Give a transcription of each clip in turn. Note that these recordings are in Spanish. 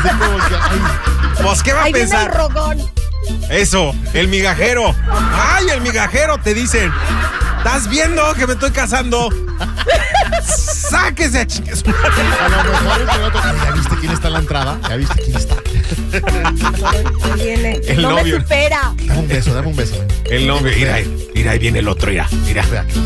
Así como que, ay. Pues, ¿qué va a Ahí viene el pensar? rogón. Eso, el migajero. ¡Ay, el migajero! Te dicen. ¿Estás viendo que me estoy casando? ¡Sáquese a chingues! A lo mejor el otro, ¿ya viste quién está en la entrada? ¿Ya viste quién está? Ahí viene. El no novio. me supera. Dame un beso, dame un beso. El novio, mira, ahí viene el otro, mira. Vea que-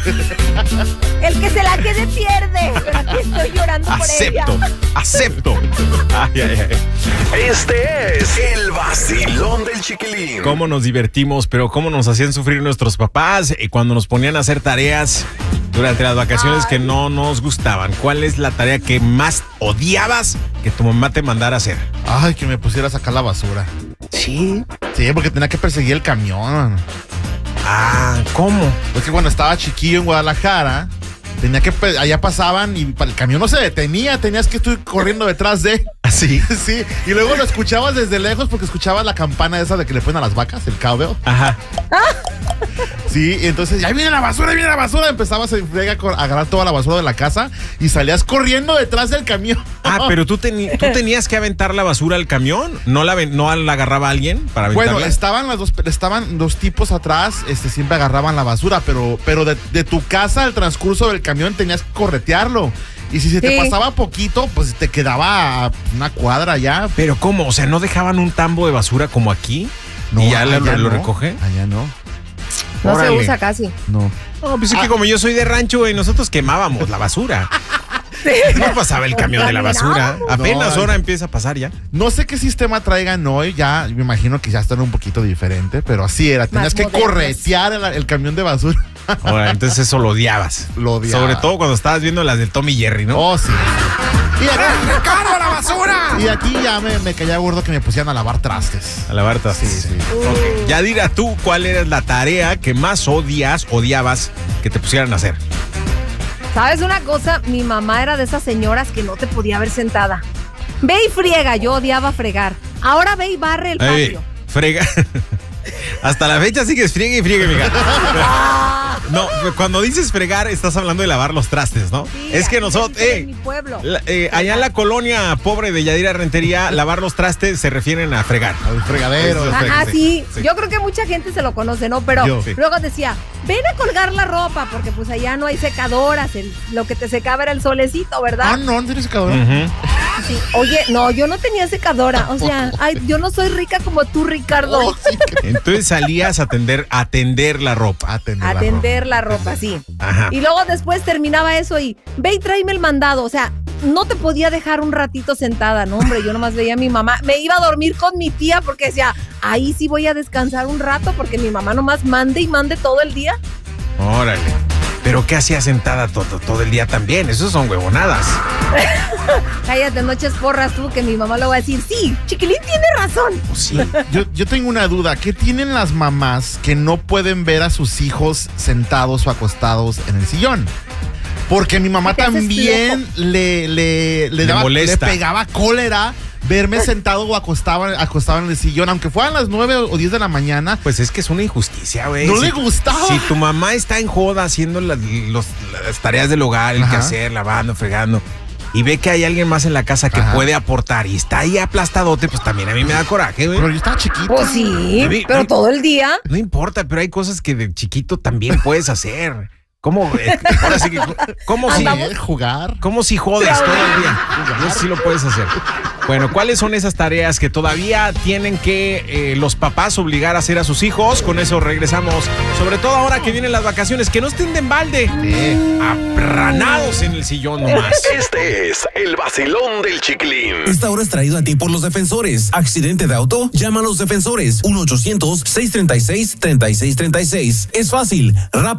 El que se la quede pierde. Pero aquí estoy llorando por ella. Acepto. Ay, ay, ay. Este es el vacilón del Chiquilín. Cómo nos divertimos, pero cómo nos hacían sufrir nuestros papás cuando nos ponían a hacer tareas durante las vacaciones que no nos gustaban. ¿Cuál es la tarea que más odiabas que tu mamá te mandara a hacer? Ay, que me pusiera a sacar la basura. Sí. Sí, porque tenía que perseguir el camión. Ah, ¿cómo? Es que cuando estaba chiquillo en Guadalajara, tenía que, allá pasaban y el camión no se detenía, tenías que estar corriendo detrás de. ¿Así? Sí, y luego lo escuchabas desde lejos porque escuchabas la campana esa de que le ponen a las vacas, el cowbell. Ajá. Sí, y entonces, ya viene la basura, empezabas a agarrar toda la basura de la casa y salías corriendo detrás del camión. Ah, pero tú tenías que aventar la basura al camión. ¿No la agarraba alguien para aventarla? Bueno, estaban dos tipos atrás, siempre agarraban la basura, pero de tu casa al transcurso del camión tenías que corretearlo. Y si se te pasaba poquito, pues te quedaba una cuadra ya. ¿Pero cómo? O sea, ¿no dejaban un tambo de basura como aquí? No, ¿Y ya lo no. recoge? Allá no. No Órale. se usa casi. No. No, pues es que como yo soy de rancho, güey, nosotros quemábamos la basura. No pasaba el camión de la basura. Apenas No, ahora empieza a pasar ya. No sé qué sistema traigan hoy, ya me imagino que ya están un poquito diferente, pero así era, tenías que modernos. corretear el camión de basura. Ahora, entonces eso lo odiabas. Lo odiaba. Sobre todo cuando estabas viendo las del Tom y Jerry, ¿no? Oh, sí. ¡Ricardo, la basura! Y aquí ya me caía gordo que me pusieran a lavar trastes. A la Barta. Sí, sí. Ok. Ya dirá tú cuál era la tarea que más odiabas que te pusieran a hacer. ¿Sabes una cosa? Mi mamá era de esas señoras que no te podía ver sentada. Ve y friega, yo odiaba fregar. Ahora ve y barre el patio. Frega. Hasta la fecha sigues friegue y friegue, mija. No, cuando dices fregar, estás hablando de lavar los trastes, ¿no? Sí, es que aquí nosotros, en mi pueblo. allá en la colonia pobre de Yadira Rentería, lavar los trastes se refieren a fregar. Al fregadero. Eso es Ajá, sí. Sí. Yo creo que mucha gente se lo conoce, ¿no? Pero Yo, sí. luego decía, ven a colgar la ropa, porque pues allá no hay secadoras, lo que te secaba era el solecito, ¿verdad? Ah, no tienes secadora. Ujú. Sí. Oye, no, yo no tenía secadora, o sea, ay, yo no soy rica como tú, Ricardo. Ay, sí, Entonces salías a atender la ropa. Atender la ropa, sí. Ajá. Y luego después terminaba eso y ve y tráeme el mandado, o sea, no te podía dejar un ratito sentada, no, hombre, yo nomás veía a mi mamá, me iba a dormir con mi tía porque decía, ahí sí voy a descansar un rato porque mi mamá nomás mande y mande todo el día. Órale. Pero ¿qué hacías sentada todo el día también? Esos son huevonadas. Cállate, noches porras tú, que mi mamá lo va a decir, sí, Chiquilín tiene razón. Pues sí. Yo tengo una duda. ¿Qué tienen las mamás que no pueden ver a sus hijos sentados o acostados en el sillón? Porque mi mamá Te haces también le molesta. pegaba cólera verme sentado o acostado en el sillón, aunque fueran las 9 o 10 de la mañana. Pues es que es una injusticia, güey. No le gustaba. Si tu mamá está en joda haciendo las tareas del hogar, el Ajá. quehacer, lavando, fregando, y ve que hay alguien más en la casa que Ajá. puede aportar y está ahí aplastadote, pues también a mí me da coraje, güey. Pero yo estaba chiquito. Pues sí, Baby, pero no- todo el día. No importa, pero hay cosas que de chiquito también puedes hacer. ¿Cómo? Ahora sí que, ¿cómo si, Jugar. ¿cómo si jodes todo el día? Eso sí lo puedes hacer. Bueno, ¿cuáles son esas tareas que todavía tienen que los papás obligar a hacer a sus hijos? Con eso regresamos. Sobre todo ahora que vienen las vacaciones, que no estén de embalde. Apranados en el sillón nomás. Este es el vacilón del Chiquilín. Esta hora es traído a ti por los defensores. Accidente de auto, llama a los defensores. 1-800-636-3636. Es fácil, rápido.